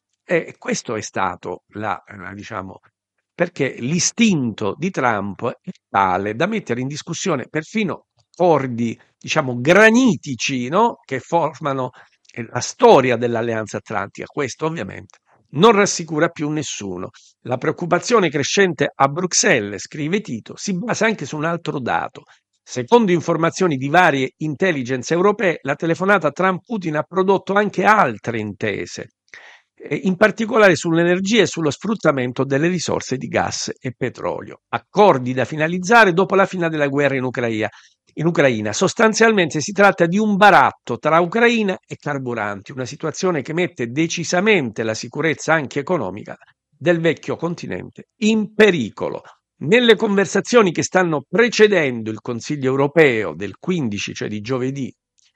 E questo è stato la, la, diciamo, perché l'istinto di Trump è tale da mettere in discussione perfino accordi, diciamo, granitici, no? Che formano eh, la storia dell'Alleanza Atlantica. Questo ovviamente non rassicura più nessuno. La preoccupazione crescente a Bruxelles, scrive Tito, si basa anche su un altro dato. Secondo informazioni di varie intelligence europee, la telefonata Trump-Putin ha prodotto anche altre intese, in particolare sull'energia e sullo sfruttamento delle risorse di gas e petrolio. Accordi da finalizzare dopo la fine della guerra in Ucraina. In Ucraina. Sostanzialmente si tratta di un baratto tra Ucraina e carburanti, una situazione che mette decisamente la sicurezza anche economica del vecchio continente in pericolo. Nelle conversazioni che stanno precedendo il Consiglio europeo del quindici, cioè di giovedì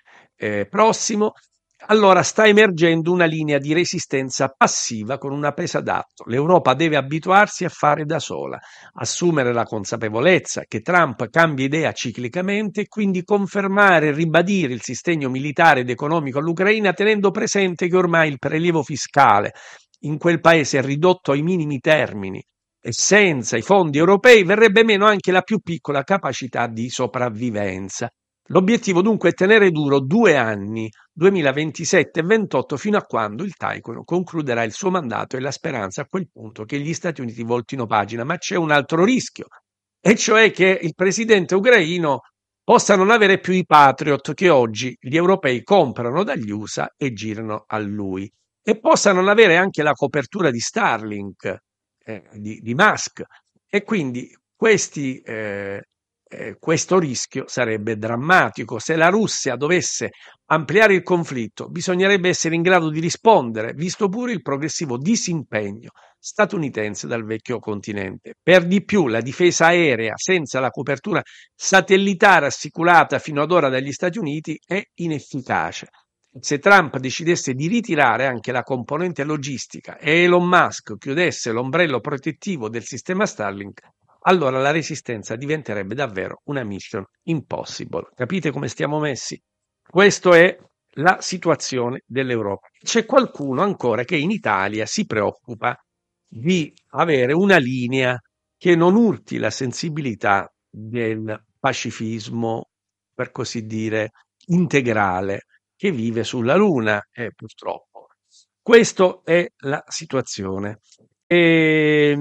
eh, prossimo, allora sta emergendo una linea di resistenza passiva con una presa d'atto. L'Europa deve abituarsi a fare da sola, assumere la consapevolezza che Trump cambia idea ciclicamente e quindi confermare e ribadire il sostegno militare ed economico all'Ucraina, tenendo presente che ormai il prelievo fiscale in quel paese è ridotto ai minimi termini e senza i fondi europei verrebbe meno anche la più piccola capacità di sopravvivenza. L'obiettivo dunque è tenere duro due anni, duemilaventisette e ventotto, fino a quando il Taekwondo concluderà il suo mandato e la speranza a quel punto che gli Stati Uniti voltino pagina. Ma c'è un altro rischio, e cioè che il presidente ucraino possa non avere più i Patriot che oggi gli europei comprano dagli U S A e girano a lui, e possa non avere anche la copertura di Starlink, eh, di, di Musk, e quindi questi... Eh, eh, questo rischio sarebbe drammatico. Se la Russia dovesse ampliare il conflitto, bisognerebbe essere in grado di rispondere, visto pure il progressivo disimpegno statunitense dal vecchio continente. Per di più, la difesa aerea senza la copertura satellitare assicurata fino ad ora dagli Stati Uniti è inefficace. Se Trump decidesse di ritirare anche la componente logistica e Elon Musk chiudesse l'ombrello protettivo del sistema Starlink, allora la resistenza diventerebbe davvero una mission impossible. Capite come stiamo messi? Questa è la situazione dell'Europa. C'è qualcuno ancora che in Italia si preoccupa di avere una linea che non urti la sensibilità del pacifismo, per così dire, integrale che vive sulla Luna, e purtroppo. Questa è la situazione. E,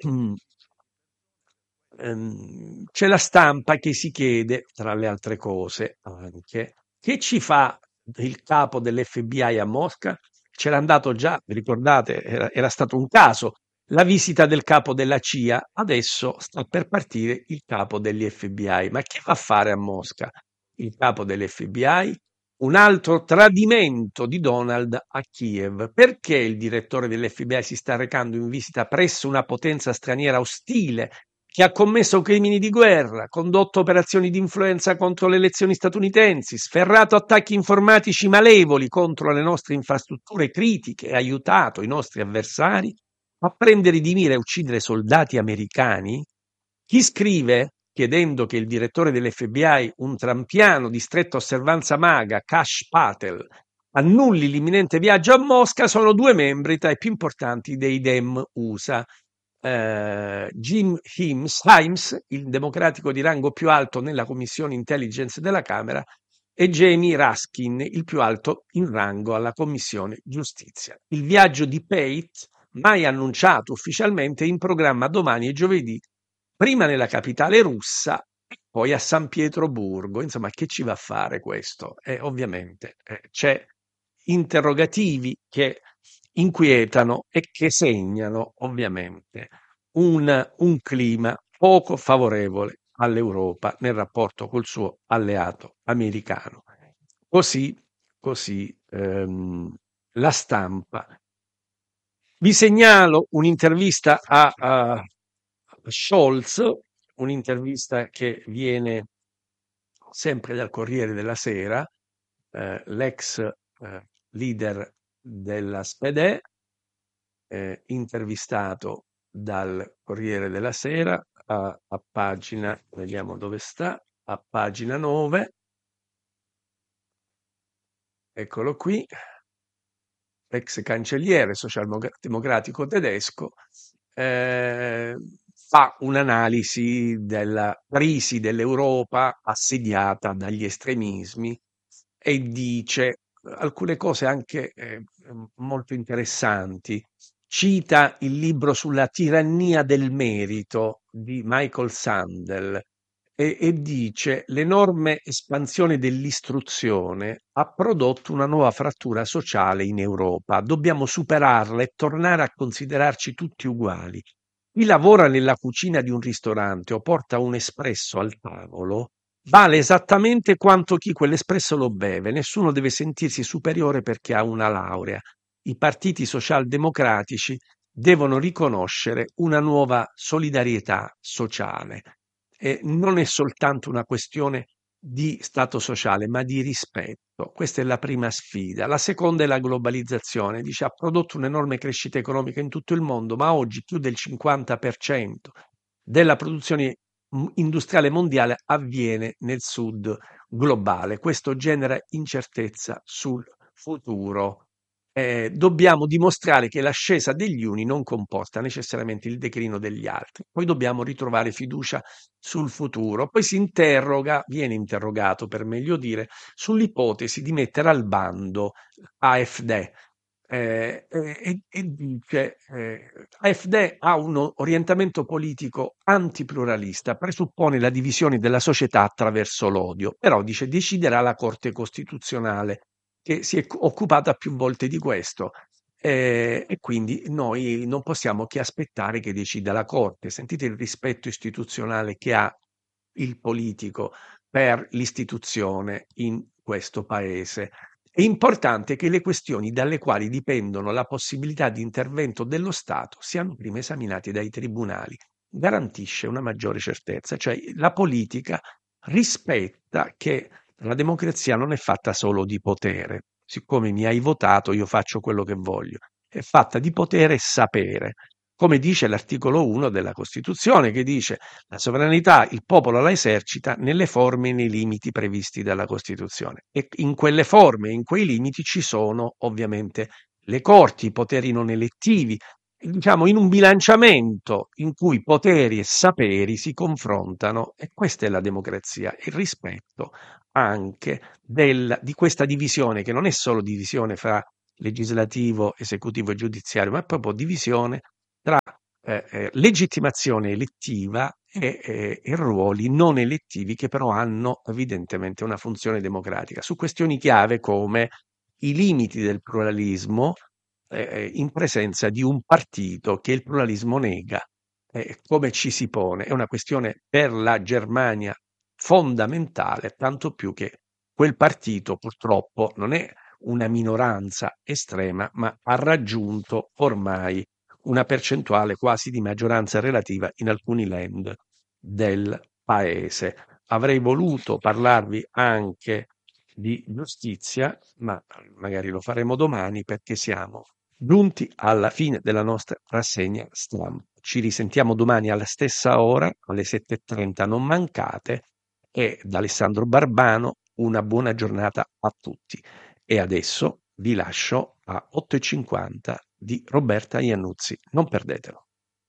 ehm, c'è la stampa che si chiede, tra le altre cose, anche che ci fa il capo dell'F B I a Mosca? C'era andato già, vi ricordate, era, era stato un caso, la visita del capo della C I A, adesso sta per partire il capo degli F B I. Ma che va a fare a Mosca il capo dell'F B I? Un altro tradimento di Donald a Kiev. Perché il direttore dell'F B I si sta recando in visita presso una potenza straniera ostile che ha commesso crimini di guerra, condotto operazioni di influenza contro le elezioni statunitensi, sferrato attacchi informatici malevoli contro le nostre infrastrutture critiche e aiutato i nostri avversari a prendere di mira e uccidere soldati americani? Chi scrive chiedendo che il direttore dell'F B I, un trampiano di stretta osservanza maga, Kash Patel, annulli l'imminente viaggio a Mosca sono due membri tra i più importanti dei Dem U S A. Uh, Jim Himes, Himes, il democratico di rango più alto nella commissione intelligence della Camera, e Jamie Raskin, il più alto in rango alla commissione giustizia. Il viaggio di Pate, mai annunciato ufficialmente, è in programma domani e giovedì, prima nella capitale russa e poi a San Pietroburgo. Insomma, che ci va a fare questo? Eh, ovviamente eh, c'è interrogativi che inquietano e che segnano ovviamente un, un clima poco favorevole all'Europa nel rapporto col suo alleato americano. Così, così ehm, la stampa. Vi segnalo un'intervista a, a Scholz, un'intervista che viene sempre dal Corriere della Sera, eh, l'ex eh, leader della S P D E, eh, intervistato dal Corriere della Sera a, a pagina, vediamo dove sta, a pagina nove, eccolo qui, ex cancelliere socialdemocratico tedesco, eh, fa un'analisi della crisi dell'Europa assediata dagli estremismi e dice alcune cose anche eh, molto interessanti. Cita il libro sulla tirannia del merito di Michael Sandel e, e dice l'enorme espansione dell'istruzione ha prodotto una nuova frattura sociale in Europa. Dobbiamo superarla e tornare a considerarci tutti uguali. Chi lavora nella cucina di un ristorante o porta un espresso al tavolo vale esattamente quanto chi quell'espresso lo beve. Nessuno deve sentirsi superiore perché ha una laurea. I partiti socialdemocratici devono riconoscere una nuova solidarietà sociale. E non è soltanto una questione di stato sociale, ma di rispetto. Questa è la prima sfida. La seconda è la globalizzazione. Dice, ha prodotto un'enorme crescita economica in tutto il mondo, ma oggi più del cinquanta per cento della produzione industriale mondiale avviene nel sud globale. Questo genera incertezza sul futuro. Eh, dobbiamo dimostrare che l'ascesa degli uni non comporta necessariamente il declino degli altri. Poi dobbiamo ritrovare fiducia sul futuro. Poi si interroga, viene interrogato per meglio dire, sull'ipotesi di mettere al bando A F D. Eh, e, e dice eh, A F D ha un orientamento politico antipluralista, presuppone la divisione della società attraverso l'odio, però dice deciderà la Corte Costituzionale che si è occupata più volte di questo eh, e quindi noi non possiamo che aspettare che decida la Corte. Sentite il rispetto istituzionale che ha il politico per l'istituzione in questo paese. È importante che le questioni dalle quali dipendono la possibilità di intervento dello Stato siano prima esaminate dai tribunali. Garantisce una maggiore certezza, cioè la politica rispetta che la democrazia non è fatta solo di potere. Siccome mi hai votato, io faccio quello che voglio. È fatta di potere e sapere. Come dice l'articolo uno della Costituzione, che dice la sovranità il popolo la esercita nelle forme e nei limiti previsti dalla Costituzione. E in quelle forme e in quei limiti ci sono ovviamente le corti, i poteri non elettivi, diciamo in un bilanciamento in cui poteri e saperi si confrontano, e questa è la democrazia, il rispetto anche del, di questa divisione, che non è solo divisione fra legislativo, esecutivo e giudiziario, ma è proprio divisione tra eh, eh, legittimazione elettiva e, e, e ruoli non elettivi, che però hanno evidentemente una funzione democratica. Su questioni chiave come i limiti del pluralismo, eh, in presenza di un partito che il pluralismo nega. Eh, come ci si pone? È una questione per la Germania fondamentale, tanto più che quel partito purtroppo non è una minoranza estrema, ma ha raggiunto ormai una percentuale quasi di maggioranza relativa in alcuni land del paese. Avrei voluto parlarvi anche di giustizia, ma magari lo faremo domani, perché siamo giunti alla fine della nostra rassegna stampa. Ci risentiamo domani alla stessa ora, alle sette e trenta, non mancate, e da Alessandro Barbano una buona giornata a tutti. E adesso vi lascio a otto e cinquanta di Roberta Iannuzzi. Non perdetelo.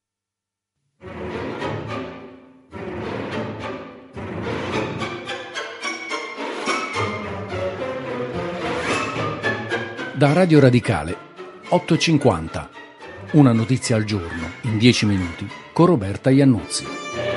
Da Radio Radicale, otto e cinquanta. Una notizia al giorno, in dieci minuti, con Roberta Iannuzzi.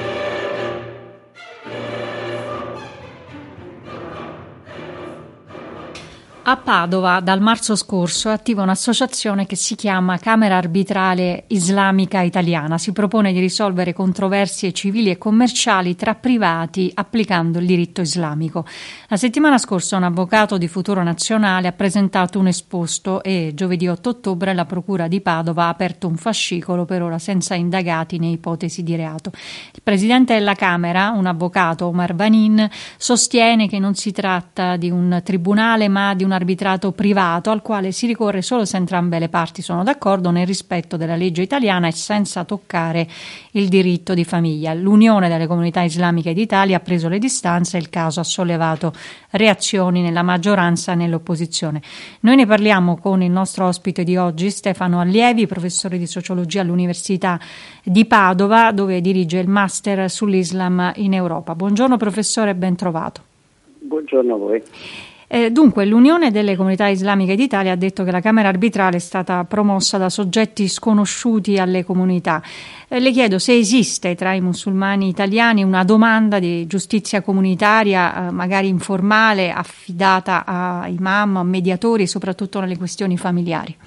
A Padova dal marzo scorso è attiva un'associazione che si chiama Camera Arbitrale Islamica Italiana. Si propone di risolvere controversie civili e commerciali tra privati applicando il diritto islamico. La settimana scorsa un avvocato di Futuro Nazionale ha presentato un esposto e giovedì otto ottobre la Procura di Padova ha aperto un fascicolo, per ora senza indagati né ipotesi di reato. Il presidente della Camera, un avvocato, Omar Vanin, sostiene che non si tratta di un tribunale ma di un arbitrato privato al quale si ricorre solo se entrambe le parti sono d'accordo, nel rispetto della legge italiana e senza toccare il diritto di famiglia. L'Unione delle Comunità Islamiche d'Italia ha preso le distanze e il caso ha sollevato reazioni nella maggioranza e nell'opposizione. Noi ne parliamo con il nostro ospite di oggi, Stefano Allievi, professore di sociologia all'Università di Padova, dove dirige il master sull'Islam in Europa. Buongiorno professore, ben trovato. Buongiorno a voi. Eh, dunque, l'Unione delle Comunità Islamiche d'Italia ha detto che la Camera Arbitrale è stata promossa da soggetti sconosciuti alle comunità. Eh, le chiedo se esiste tra i musulmani italiani una domanda di giustizia comunitaria, eh, magari informale, affidata a imam, a mediatori, soprattutto nelle questioni familiari.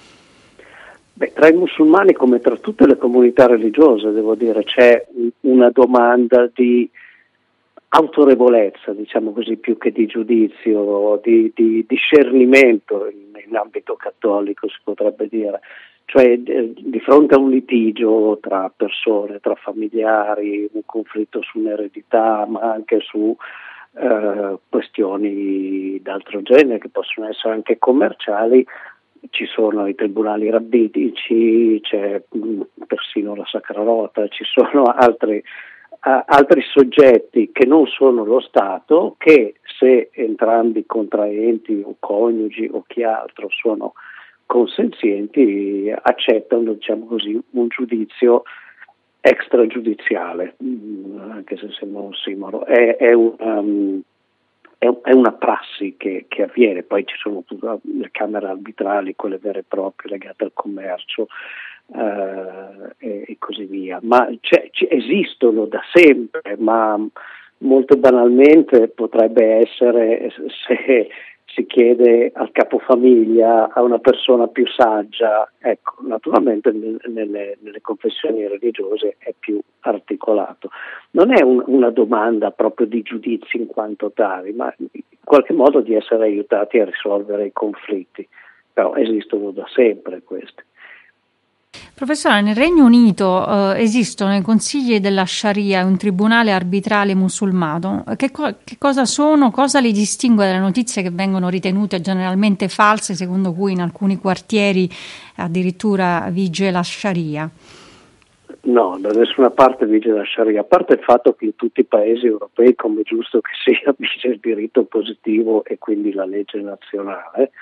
Beh, tra i musulmani, come tra tutte le comunità religiose, devo dire, c'è una domanda di autorevolezza, diciamo così, più che di giudizio, di, di discernimento in, in ambito cattolico, si potrebbe dire. Cioè, di, di fronte a un litigio tra persone, tra familiari, un conflitto su un'eredità, ma anche su eh, questioni d'altro genere, che possono essere anche commerciali, ci sono i tribunali rabbinici, c'è mh, persino la Sacra Rota, ci sono altri Uh, altri soggetti che non sono lo Stato, che se entrambi contraenti o coniugi o chi altro sono consenzienti accettano, diciamo così, un giudizio extragiudiziale, mm, anche se sembra un ossimoro. È, è, un, um, è, è una prassi che, che avviene. Poi ci sono tutte le camere arbitrali, quelle vere e proprie legate al commercio, Uh, e, e così via, ma c'è, c- esistono da sempre, ma molto banalmente potrebbe essere, se, si chiede al capofamiglia, a una persona più saggia. Ecco, naturalmente nelle, nelle confessioni religiose è più articolato. Non è un, una domanda proprio di giudizi in quanto tali, ma in qualche modo di essere aiutati a risolvere i conflitti, però esistono da sempre questi. Professore, nel Regno Unito eh, esistono i consigli della Sharia, un tribunale arbitrale musulmano. Che, co- che cosa sono? Cosa li distingue dalle notizie che vengono ritenute generalmente false, secondo cui in alcuni quartieri addirittura vige la Sharia? No, da nessuna parte vige la Sharia, a parte il fatto che in tutti i paesi europei, come è giusto che sia, vige il diritto positivo e quindi la legge nazionale.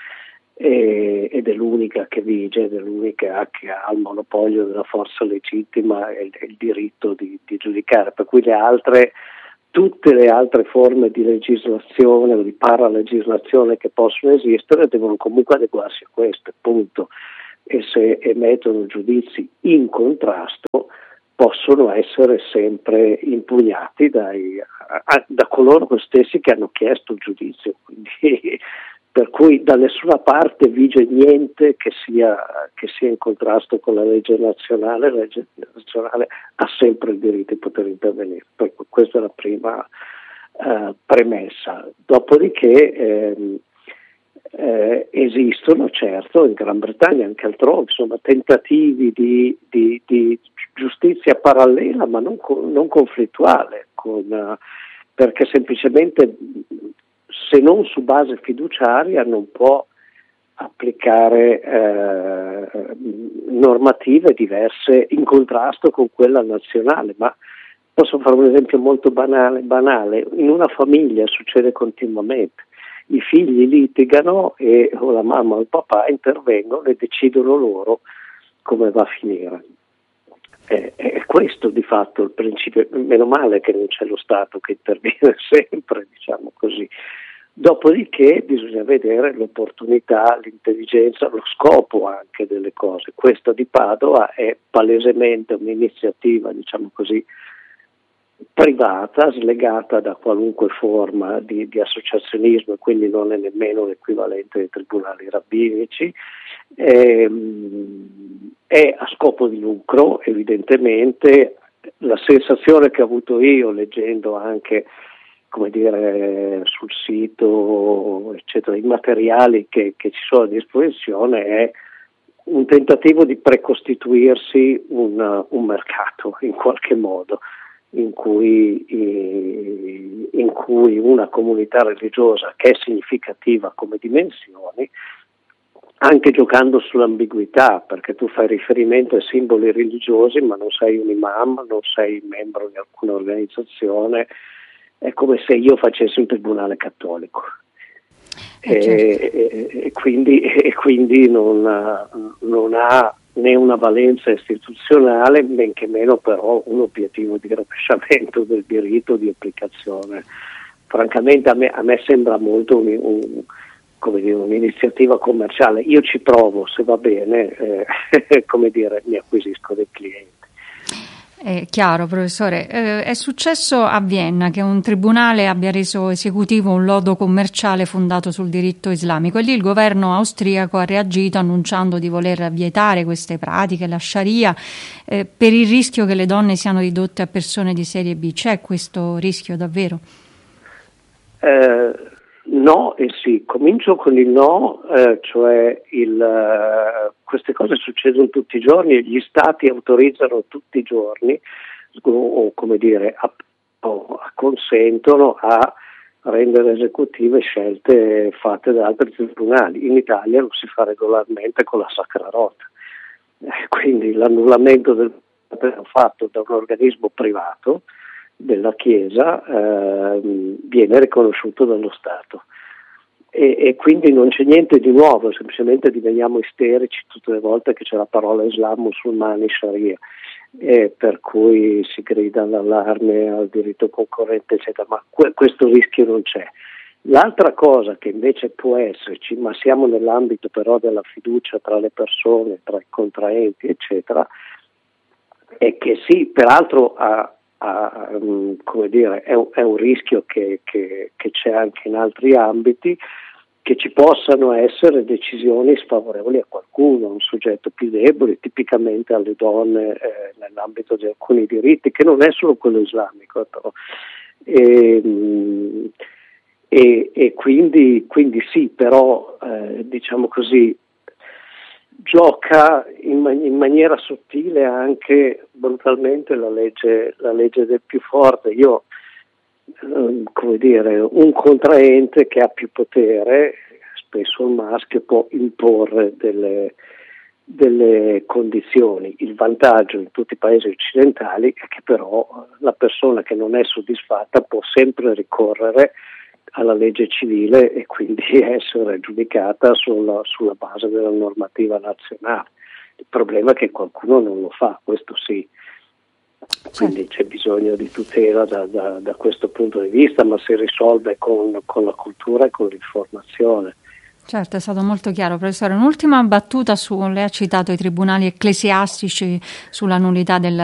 Ed è l'unica che vige, ed è l'unica che ha il monopolio della forza legittima e il, il diritto di, di giudicare, per cui le altre, tutte le altre forme di legislazione o di paralegislazione che possono esistere devono comunque adeguarsi a questo, punto. E se emettono giudizi in contrasto possono essere sempre impugnati dai, a, da coloro stessi che hanno chiesto il giudizio, quindi per cui da nessuna parte vige niente che sia, che sia in contrasto con la legge nazionale. La legge nazionale ha sempre il diritto di poter intervenire. Poi, questa è la prima eh, premessa. Dopodiché ehm, eh, esistono, certo, in Gran Bretagna e anche altrove, insomma, tentativi di, di, di giustizia parallela, ma non, non conflittuale, con, uh, perché semplicemente, se non su base fiduciaria, non può applicare eh, normative diverse in contrasto con quella nazionale. Ma posso fare un esempio molto banale, banale. In una famiglia succede continuamente. I figli litigano e o la mamma o il papà intervengono e decidono loro come va a finire. È, è questo di fatto il principio, meno male che non c'è lo Stato che interviene sempre, diciamo così. Dopodiché bisogna vedere l'opportunità, l'intelligenza, lo scopo anche delle cose. Questa di Padova è palesemente un'iniziativa, diciamo così, privata, slegata da qualunque forma di, di associazionismo, e quindi non è nemmeno l'equivalente dei tribunali rabbinici. È, è a scopo di lucro, evidentemente. La sensazione che ho avuto io, leggendo anche, come dire, sul sito, eccetera, i materiali che, che ci sono a disposizione, è un tentativo di precostituirsi un, un mercato in qualche modo, in cui, in cui una comunità religiosa che è significativa come dimensioni, anche giocando sull'ambiguità, perché tu fai riferimento ai simboli religiosi ma non sei un imam, non sei membro di alcuna organizzazione, è come se io facessi un tribunale cattolico. Eh, certo. e, e, e quindi, e quindi non, non ha né una valenza istituzionale, men che meno però un obiettivo di rovesciamento del diritto di applicazione. Francamente a me, a me sembra molto un, un, come dire, un'iniziativa commerciale. Io ci provo, se va bene, eh, come dire, mi acquisisco dei clienti. È chiaro, professore. Eh, è successo a Vienna che un tribunale abbia reso esecutivo un lodo commerciale fondato sul diritto islamico, e lì il governo austriaco ha reagito annunciando di voler vietare queste pratiche, la Sharia, eh, per il rischio che le donne siano ridotte a persone di serie B. C'è questo rischio davvero? Eh, no e sì. Comincio con il no, eh, cioè il, uh, queste cose succedono tutti i giorni, gli stati autorizzano tutti i giorni o, o come dire a, o, consentono a rendere esecutive scelte fatte da altri tribunali. In Italia lo si fa regolarmente con la Sacra Rota, eh, quindi l'annullamento del fatto da un organismo privato della Chiesa eh, viene riconosciuto dallo Stato. E, e quindi non c'è niente di nuovo, semplicemente diveniamo isterici tutte le volte che c'è la parola Islam, musulmani, Sharia, e per cui si grida all'allarme, al diritto concorrente, eccetera, ma que- questo rischio non c'è. L'altra cosa che invece può esserci, ma siamo nell'ambito però della fiducia tra le persone, tra i contraenti, eccetera, è che sì, peraltro ha A, come dire, è un, è un rischio che, che, che c'è anche in altri ambiti, che ci possano essere decisioni sfavorevoli a qualcuno, un soggetto più debole, tipicamente alle donne eh, nell'ambito di alcuni diritti, che non è solo quello islamico, però. E, e, e quindi, quindi sì, però eh, diciamo così, gioca in, man- in maniera sottile anche brutalmente la legge, la legge del più forte. Io come dire, un contraente che ha più potere, spesso il maschio, può imporre delle, delle condizioni. Il vantaggio in tutti i paesi occidentali è che però la persona che non è soddisfatta può sempre ricorrere alla legge civile e quindi essere giudicata sulla, sulla base della normativa nazionale. Il problema è che qualcuno non lo fa, questo sì. Quindi c'è bisogno di tutela da, da, da questo punto di vista, ma si risolve con, con la cultura e con l'informazione. Certo, è stato molto chiaro, professore. Un'ultima battuta su, lei ha citato i tribunali ecclesiastici sulla nullità del